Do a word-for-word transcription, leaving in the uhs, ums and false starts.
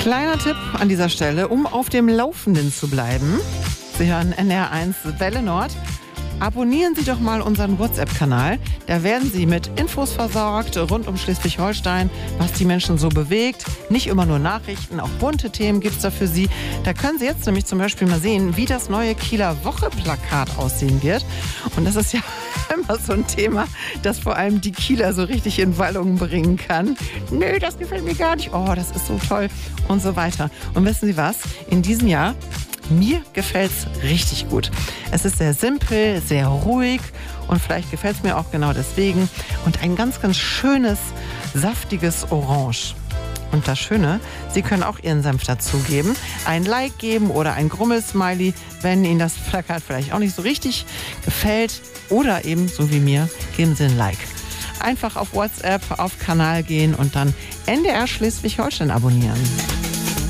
Kleiner Tipp an dieser Stelle, um auf dem Laufenden zu bleiben. Sie hören N R eins Welle Nord. Abonnieren Sie doch mal unseren WhatsApp-Kanal. Da werden Sie mit Infos versorgt rund um Schleswig-Holstein, was die Menschen so bewegt. Nicht immer nur Nachrichten, auch bunte Themen gibt es da für Sie. Da können Sie jetzt nämlich zum Beispiel mal sehen, wie das neue Kieler Woche-Plakat aussehen wird. Und das ist ja immer so ein Thema, das vor allem die Kieler so richtig in Wallungen bringen kann. Nö, das gefällt mir gar nicht. Oh, das ist so toll und so weiter. Und wissen Sie was? In diesem Jahr mir gefällt's richtig gut. Es ist sehr simpel, sehr ruhig und vielleicht gefällt's mir auch genau deswegen. Und ein ganz, ganz schönes, saftiges Orange. Und das Schöne, Sie können auch Ihren Senf dazugeben, ein Like geben oder ein Grummelsmiley, wenn Ihnen das Plakat vielleicht auch nicht so richtig gefällt. Oder eben, so wie mir, geben Sie ein Like. Einfach auf WhatsApp, auf Kanal gehen und dann N D R Schleswig-Holstein abonnieren.